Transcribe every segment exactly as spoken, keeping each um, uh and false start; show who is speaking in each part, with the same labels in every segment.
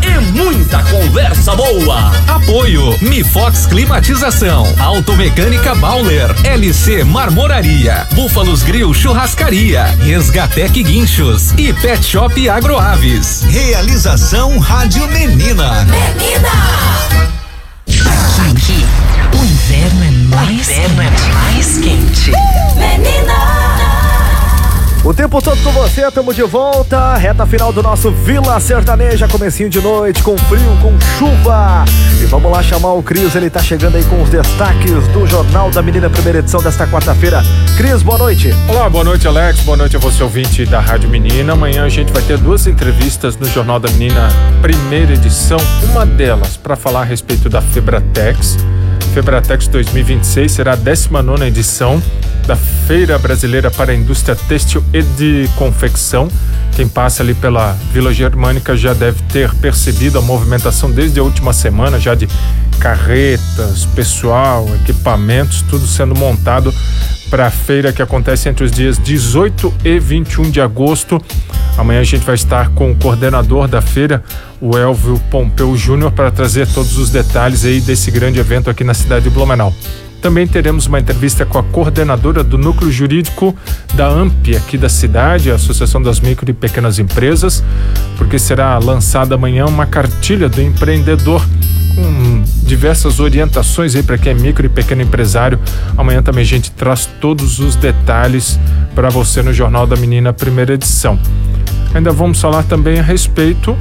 Speaker 1: e muita conversa boa.
Speaker 2: Apoio Mifox Climatização, Automecânica Bauler, L C Marmoraria, Búfalos Grill Churrascaria, Resgatec Guinchos e Pet Shop Agroaves.
Speaker 3: Realização Rádio Menina.
Speaker 4: Menina! Aqui, o inverno é mais, inverno é mais quente. Menina!
Speaker 5: O tempo todo com você, estamos de volta, reta final do nosso Vila Sertaneja, comecinho de noite, com frio, com chuva. E vamos lá chamar o Cris, ele tá chegando aí com os destaques do Jornal da Menina, primeira edição desta quarta-feira. Cris, boa noite.
Speaker 6: Olá, boa noite, Alex, boa noite a você, ouvinte da Rádio Menina. Amanhã a gente vai ter duas entrevistas no Jornal da Menina, primeira edição, uma delas para falar a respeito da Febratex. Febratex dois mil e vinte e seis será a décima nona edição da Feira Brasileira para a Indústria Têxtil e de Confecção. Quem passa ali pela Vila Germânica já deve ter percebido a movimentação desde a última semana, já de carretas, pessoal, equipamentos, tudo sendo montado para a feira que acontece entre os dias dezoito e vinte e um de agosto. Amanhã a gente vai estar com o coordenador da feira, o Elvio Pompeu Júnior, para trazer todos os detalhes aí desse grande evento aqui na cidade de Blumenau. Também teremos uma entrevista com a coordenadora do Núcleo Jurídico da AMP aqui da cidade, a Associação das Micro e Pequenas Empresas, porque será lançada amanhã uma cartilha do empreendedor com diversas orientações aí para quem é micro e pequeno empresário. Amanhã também a gente traz todos os detalhes para você no Jornal da Menina, primeira edição. Ainda vamos falar também a respeito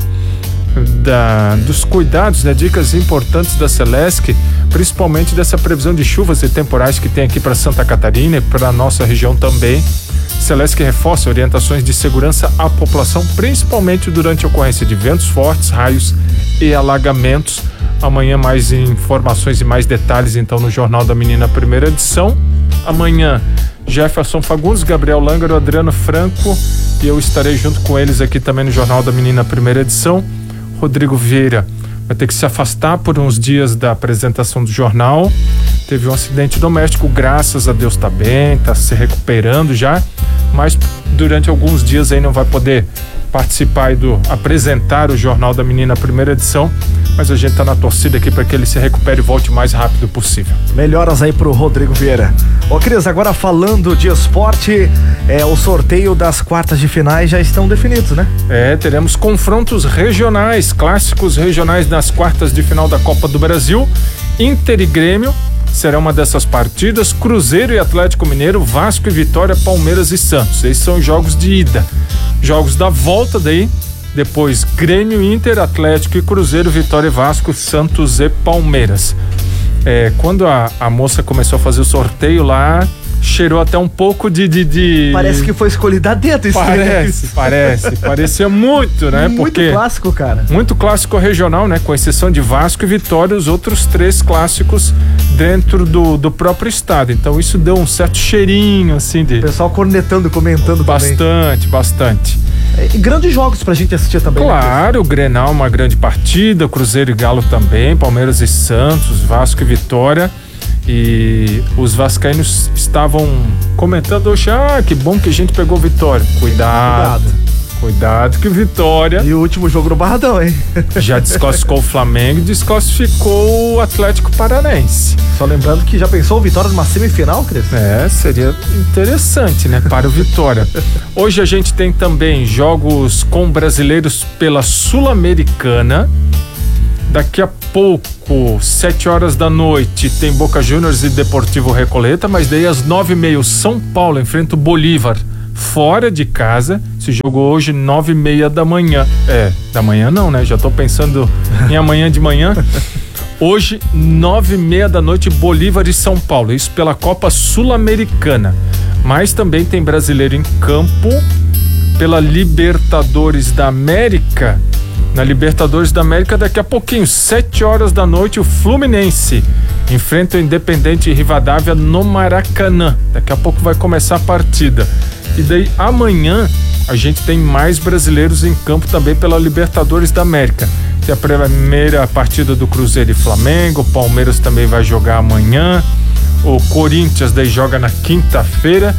Speaker 6: Da, dos cuidados, né, dicas importantes da Celesc, principalmente dessa previsão de chuvas e temporais que tem aqui para Santa Catarina e para a nossa região também. Celesc reforça orientações de segurança à população, principalmente durante a ocorrência de ventos fortes, raios e alagamentos. Amanhã mais informações e mais detalhes então no Jornal da Menina, primeira edição. Amanhã Jefferson Fagundes, Gabriel Langaro, Adriano Franco e eu estarei junto com eles aqui também no Jornal da Menina, primeira edição. Rodrigo Vieira vai ter que se afastar por uns dias da apresentação do jornal. Teve um acidente doméstico, graças a Deus tá bem, tá se recuperando já, mas durante alguns dias aí não vai poder participar e do apresentar o Jornal da Menina, primeira edição, mas a gente tá na torcida aqui para que ele se recupere e volte o mais rápido possível.
Speaker 5: Melhoras aí pro Rodrigo Vieira. Ô Cris, agora falando de esporte, é, o sorteio das quartas de finais já estão definidos, né?
Speaker 6: É, teremos confrontos regionais, clássicos regionais nas quartas de final da Copa do Brasil. Inter e Grêmio será uma dessas partidas, Cruzeiro e Atlético Mineiro, Vasco e Vitória, Palmeiras e Santos. Esses são os jogos de ida. Jogos da volta daí, depois Grêmio, Inter, Atlético e Cruzeiro, Vitória e Vasco, Santos e Palmeiras. É, quando a, a moça começou a fazer o sorteio lá, cheirou até um pouco de... de, de...
Speaker 5: Parece que foi escolhido a dedo isso.
Speaker 6: Parece, parece. Parecia muito, né?
Speaker 5: Muito
Speaker 6: Porque
Speaker 5: clássico, cara.
Speaker 6: Muito clássico regional, né? Com exceção de Vasco e Vitória, os outros três clássicos dentro do, do próprio estado. Então isso deu um certo cheirinho, assim, de...
Speaker 5: O pessoal cornetando, comentando
Speaker 6: bastante, também. Bastante, bastante.
Speaker 5: E grandes jogos pra gente assistir também.
Speaker 6: Claro, o Grenal uma grande partida, Cruzeiro e Galo também, Palmeiras e Santos, Vasco e Vitória. E os vascaínos estavam comentando hoje, ah, que bom que a gente pegou Vitória. Cuidado, cuidado, cuidado que Vitória...
Speaker 5: E o último jogo no Barradão, hein?
Speaker 6: Já desclassificou o Flamengo e desclassificou o Atlético Paranaense.
Speaker 5: Só lembrando que já pensou o Vitória numa semifinal, Cris?
Speaker 6: É, seria interessante, né, para o Vitória. Hoje a gente tem também jogos com brasileiros pela Sul-Americana. Daqui a pouco, sete horas da noite, tem Boca Juniors e Deportivo Recoleta, mas daí às nove e meia o São Paulo enfrenta o Bolívar fora de casa. Se jogou hoje nove e meia da manhã. É, da manhã não, né? Já tô pensando em amanhã de manhã. Hoje, nove e meia da noite, Bolívar e São Paulo. Isso pela Copa Sul-Americana. Mas também tem brasileiro em campo pela Libertadores da América. Na Libertadores da América, daqui a pouquinho, sete horas da noite, o Fluminense enfrenta o Independente Rivadavia no Maracanã. Daqui a pouco vai começar a partida. E daí, amanhã, a gente tem mais brasileiros em campo também pela Libertadores da América. Tem a primeira partida do Cruzeiro e Flamengo, o Palmeiras também vai jogar amanhã, o Corinthians daí joga na quinta-feira,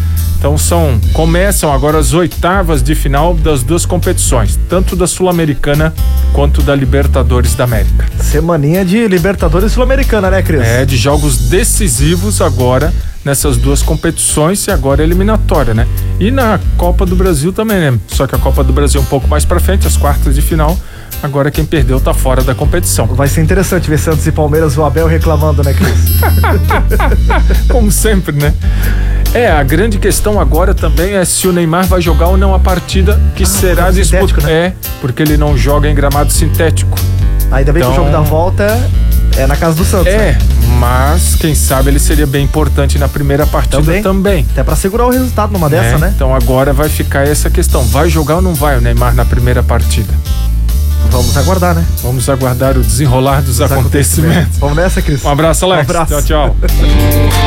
Speaker 6: Então são, começam agora as oitavas de final das duas competições, tanto da Sul-Americana quanto da Libertadores da América.
Speaker 5: Semaninha de Libertadores Sul-Americana, né, Cris?
Speaker 6: É, de jogos decisivos agora nessas duas competições e agora eliminatória, né? E na Copa do Brasil também, né? Só que a Copa do Brasil é um pouco mais pra frente, as quartas de final. Agora quem perdeu tá fora da competição.
Speaker 5: Vai ser interessante ver Santos e Palmeiras, o Abel reclamando, né, Cris?
Speaker 6: Como sempre, né? É, a grande questão agora também é se o Neymar vai jogar ou não a partida que ah, será disputada. Né? É, porque ele não joga em gramado sintético.
Speaker 5: Ainda bem
Speaker 6: então,
Speaker 5: que o jogo da volta é na casa do Santos.
Speaker 6: É,
Speaker 5: né?
Speaker 6: Mas quem sabe ele seria bem importante na primeira partida também. também.
Speaker 5: Até pra segurar o resultado numa dessa,
Speaker 6: é,
Speaker 5: né?
Speaker 6: Então agora vai ficar essa questão. Vai jogar ou não vai o Neymar na primeira partida?
Speaker 5: Vamos aguardar, né?
Speaker 6: Vamos aguardar o desenrolar dos acontecimentos. acontecimentos.
Speaker 5: Vamos nessa, Cris.
Speaker 6: Um abraço, Alex.
Speaker 5: Um abraço.
Speaker 6: Tchau, tchau.